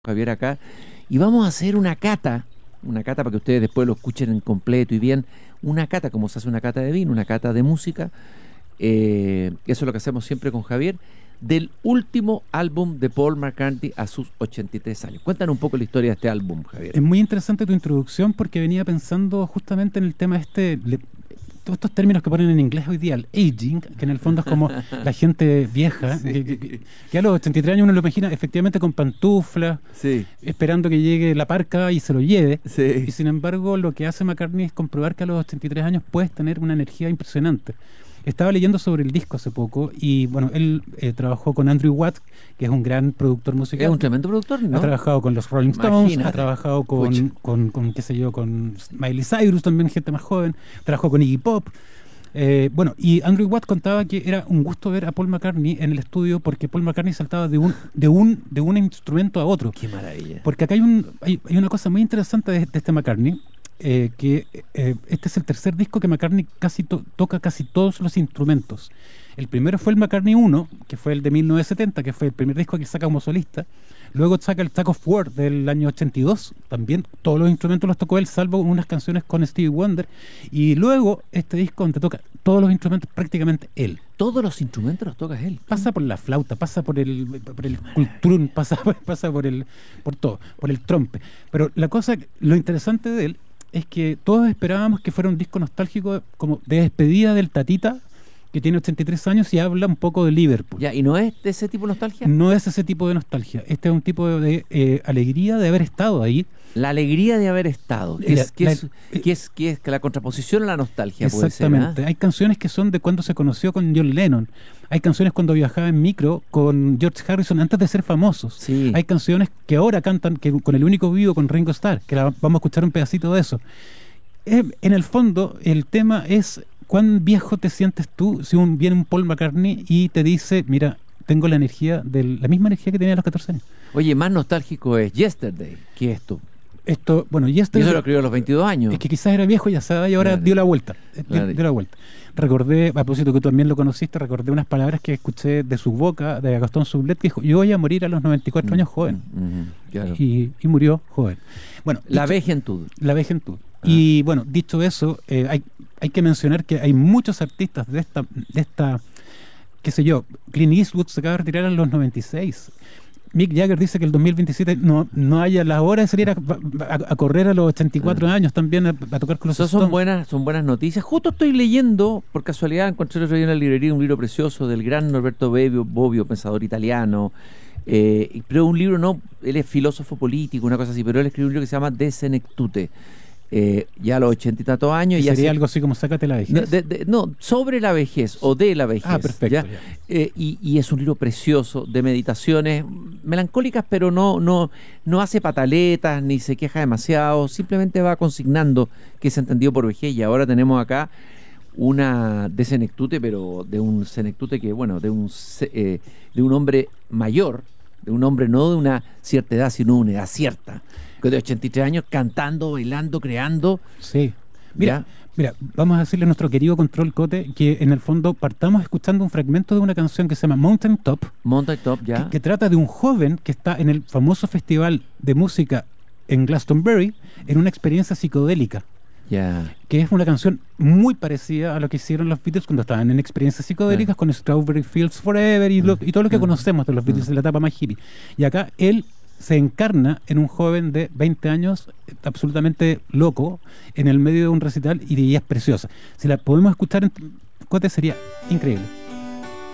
Javier acá, y vamos a hacer una cata para que ustedes después lo escuchen en completo y bien, una cata, como se hace una cata de vino, una cata de música, eso es lo que hacemos siempre con Javier, del último álbum de Paul McCartney a sus 83 años. Cuéntanos un poco la historia de este álbum, Javier. Es muy interesante tu introducción porque venía pensando justamente en el tema todos estos términos que ponen en inglés hoy día, el aging, que en el fondo es como la gente vieja, Sí. que a los 83 años uno lo imagina efectivamente con pantuflas, Sí, esperando que llegue la parca y se lo lleve. sí. Y sin embargo, lo que hace McCartney es comprobar que a los 83 años puedes tener una energía impresionante. Estaba leyendo sobre el disco hace poco y bueno, él trabajó con Andrew Watt, que es un gran productor musical. Es un tremendo productor, ¿no? Ha trabajado con los Rolling Stones, Imagínate. ha trabajado Pucha. con qué sé yo, con Miley Cyrus, también gente más joven, trabajó con Iggy Pop. Bueno, y Andrew Watt contaba que era un gusto ver a Paul McCartney en el estudio porque Paul McCartney saltaba de un instrumento a otro. Qué maravilla. Porque acá hay una cosa muy interesante de este McCartney, que este es el tercer disco que McCartney toca casi todos los instrumentos. El primero fue el McCartney 1, que fue el de 1970, que fue el primer disco que saca como solista. Luego saca el Tug of War del año 82, también todos los instrumentos los tocó él, salvo unas canciones con Stevie Wonder. Y luego este disco donde toca todos los instrumentos prácticamente él. Todos los instrumentos los toca él. Pasa por la flauta, pasa por el cultrún, pasa por todo, por el trompe. Pero lo interesante de él es que todos esperábamos que fuera un disco nostálgico como de despedida del Tatita, que tiene 83 años y habla un poco de Liverpool. Ya, ¿y no es de ese tipo de nostalgia? No es ese tipo de nostalgia. Este es un tipo de alegría de haber estado ahí. La alegría de haber estado, La- que es la contraposición a la nostalgia, puede ser, Exactamente. ¿ah? Hay canciones que son de cuando se conoció con John Lennon. Hay canciones cuando viajaba en micro con George Harrison antes de ser famosos. Sí. Hay canciones que ahora cantan con el único vivo con Ringo Starr, que vamos a escuchar un pedacito de eso. En el fondo, el tema es cuán viejo te sientes tú si viene un Paul McCartney y te dice, mira, tengo la misma energía que tenía a los 14 años. Oye, más nostálgico es Yesterday que esto. Esto, bueno, y Y eso lo escribió a los 22 años. es que quizás era viejo, ya sabe, y ahora Claro. dio la vuelta. Claro. Dio la vuelta. Recordé, a propósito que tú también lo conociste, recordé unas palabras que escuché de su boca, de Gastón Sublet, que dijo, yo voy a morir a los 94 años joven. Claro. Y murió joven. Bueno, La dicho- vejentud. la vejentud. Y bueno, dicho eso, hay que mencionar que hay muchos artistas de esta, qué sé yo, Clint Eastwood se acaba de retirar a los 96. Mick Jagger dice que el 2027 no haya la hora de salir a correr a los 84 años también a tocar con los Esas son Stones. buenas noticias. Justo estoy leyendo, por casualidad, encontré el otro día en la librería un libro precioso del gran Norberto Bobbio, pensador italiano. Pero un libro, no, él es filósofo político, una cosa así, pero él escribió un libro que se llama De Senectute. Ya a los 80 y tantos años. Y Y sería hace- algo así como sácate la vejez. No, sobre la vejez o de la vejez. Ah, perfecto, ¿ya? ya. Y es un libro precioso de meditaciones melancólicas, pero no hace pataletas ni se queja demasiado, simplemente va consignando qué se entendió por vejez. Y ahora tenemos acá una de senectute, pero de un senectute que, bueno, de un hombre mayor, de un hombre no de una cierta edad, sino una edad cierta, que de 83 años, cantando, bailando, creando. Sí. Mira, vamos a decirle a nuestro querido Control Cote que en el fondo partamos escuchando un fragmento de una canción que se llama Mountain Top, Mountain Top, ya. que trata de un joven que está en el famoso festival de música en Glastonbury en una experiencia psicodélica, Ya. que es una canción muy parecida a lo que hicieron los Beatles cuando estaban en experiencias psicodélicas con Strawberry Fields Forever y todo lo que conocemos de los Beatles en la etapa más hippie. Y acá él se encarna en un joven de 20 años absolutamente loco en el medio de un recital y es preciosa. Si la podemos escuchar en Cote sería increíble.